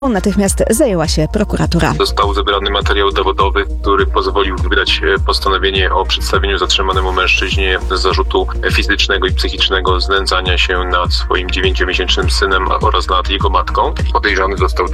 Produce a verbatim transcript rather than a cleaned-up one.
natychmiast zajęła się prokuratura. Został zebrany materiał dowodowy, który pozwolił wydać postanowienie o przedstawieniu zatrzymanemu mężczyźnie zarzutu fizycznego i psychicznego znęcania się nad swoim dziewięciomiesięcznym synem oraz nad jego matką. Podejrzany został